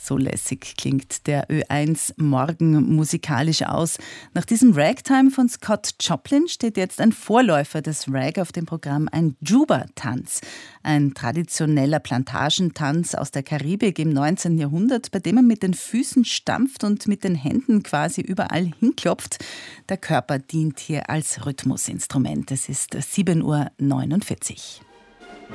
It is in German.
So lässig klingt der Ö1 Morgen musikalisch aus. Nach diesem Ragtime von Scott Joplin steht jetzt ein Vorläufer des Rag auf dem Programm, ein Juba-Tanz. Ein traditioneller Plantagentanz aus der Karibik im 19. Jahrhundert, bei dem man mit den Füßen stampft und mit den Händen quasi überall hinklopft. Der Körper dient hier als Rhythmusinstrument. Es ist 7:49 Uhr.